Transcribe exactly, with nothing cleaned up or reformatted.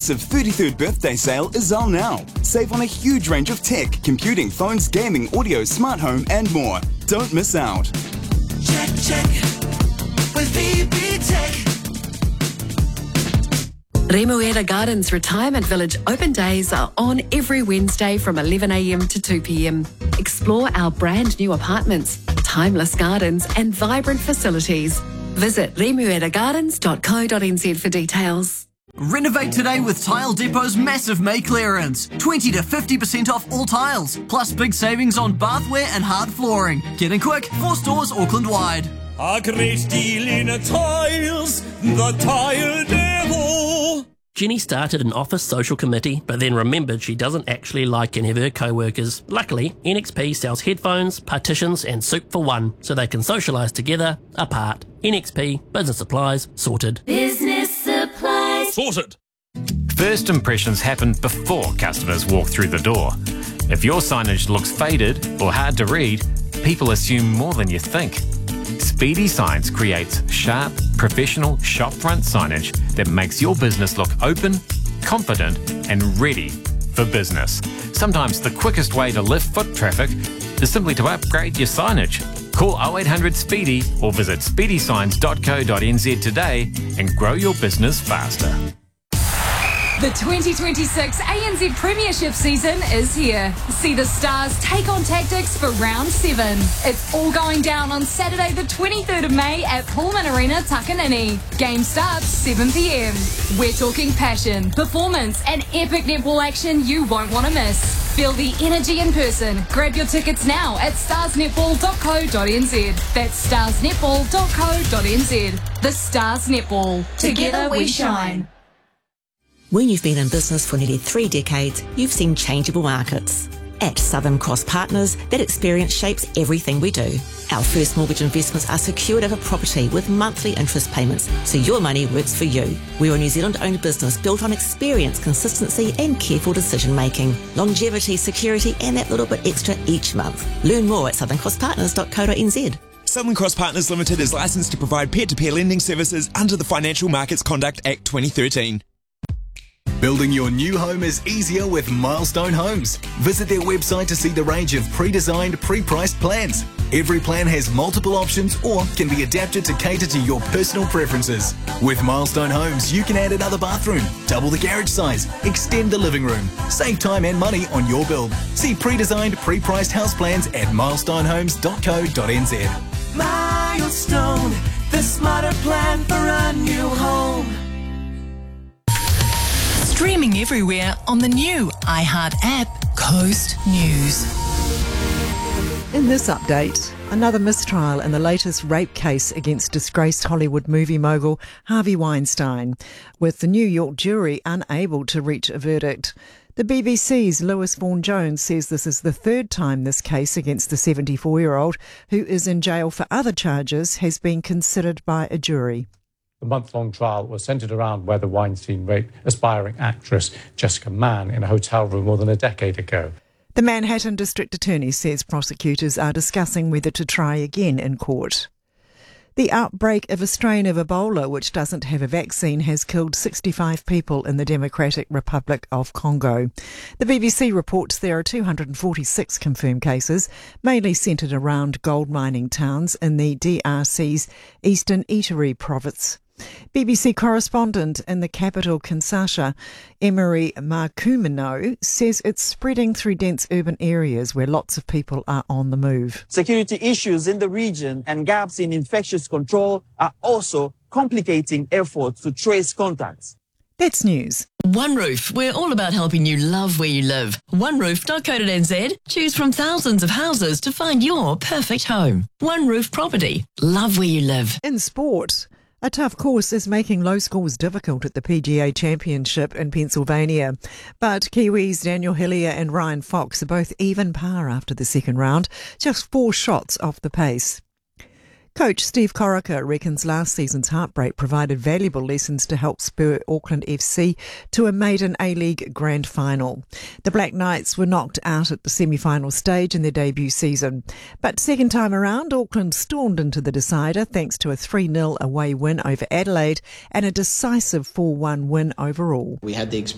massive thirty-third birthday sale is on now. Save on a huge range of tech, computing, phones, gaming, audio, smart home and more. Don't miss out. Check, check with V B Tech. Remuera Gardens Retirement Village open days are on every Wednesday from eleven a m to two p m. Explore our brand new apartments, timeless gardens and vibrant facilities. Visit remuera gardens dot co dot n z for details. Renovate today with Tile Depot's massive May clearance. twenty to fifty percent off all tiles, plus big savings on bathware and hard flooring. Get in quick, four stores Auckland-wide. A great deal in tiles, the Tile Depot. Jenny started an office social committee, but then remembered she doesn't actually like any of her co-workers. Luckily, N X P sells headphones, partitions and soup for one, so they can socialise together, apart. N X P, business supplies, sorted. Business supplies. Sorted. First impressions happen before customers walk through the door. If your signage looks faded or hard to read, people assume more than you think. Speedy Signs creates sharp, professional shopfront signage that makes your business look open, confident and ready for business. Sometimes the quickest way to lift foot traffic is simply to upgrade your signage. Call oh eight hundred SPEEDY or visit speedy signs dot co dot n z today and grow your business faster. The twenty twenty-six A N Z Premiership season is here. See the Stars take on Tactics for round seven. It's all going down on Saturday the twenty-third of May at Pullman Arena, Takanini. Game starts seven p m. We're talking passion, performance and epic netball action you won't want to miss. Feel the energy in person. Grab your tickets now at stars netball dot co dot n z. That's stars netball dot co dot n z. The Stars Netball. Together we shine. When you've been in business for nearly three decades, you've seen changeable markets. At Southern Cross Partners, that experience shapes everything we do. Our first mortgage investments are secured over property with monthly interest payments, so your money works for you. We're a New Zealand-owned business built on experience, consistency and careful decision-making. Longevity, security and that little bit extra each month. Learn more at southern cross partners dot co dot n z. Southern Cross Partners Limited is licensed to provide peer-to-peer lending services under the Financial Markets Conduct Act twenty thirteen. Building your new home is easier with Milestone Homes. Visit their website to see the range of pre-designed, pre-priced plans. Every plan has multiple options or can be adapted to cater to your personal preferences. With Milestone Homes, you can add another bathroom, double the garage size, extend the living room, save time and money on your build. See pre-designed, pre-priced house plans at milestone homes dot co dot n z. Milestone, the smarter plan for a new home. Streaming everywhere on the new iHeart app, Coast News. In this update, another mistrial in the latest rape case against disgraced Hollywood movie mogul Harvey Weinstein, with the New York jury unable to reach a verdict. The B B C's Lewis Vaughan-Jones says this is the third time this case against the seventy-four-year-old, who is in jail for other charges, has been considered by a jury. The month-long trial was centred around whether Weinstein raped aspiring actress Jessica Mann in a hotel room more than a decade ago. The Manhattan District Attorney says prosecutors are discussing whether to try again in court. The outbreak of a strain of Ebola, which doesn't have a vaccine, has killed sixty-five people in the Democratic Republic of Congo. The B B C reports there are two hundred forty-six confirmed cases, mainly centred around gold mining towns in the D R C's Eastern Ituri province. B B C correspondent in the capital, Kinshasa, Emery Markumino, says it's spreading through dense urban areas where lots of people are on the move. Security issues in the region and gaps in infectious control are also complicating efforts to trace contacts. That's news. One Roof, we're all about helping you love where you live. one roof dot co dot n z. Choose from thousands of houses to find your perfect home. One Roof Property. Love where you live. In sport, a tough course is making low scores difficult at the P G A Championship in Pennsylvania. But Kiwis Daniel Hillier and Ryan Fox are both even par after the second round, just four shots off the pace. Coach Steve Corica reckons last season's heartbreak provided valuable lessons to help spur Auckland F C to a maiden A-League grand final. The Black Knights were knocked out at the semi-final stage in their debut season. But second time around, Auckland stormed into the decider thanks to a three nil away win over Adelaide and a decisive four one win overall. We had the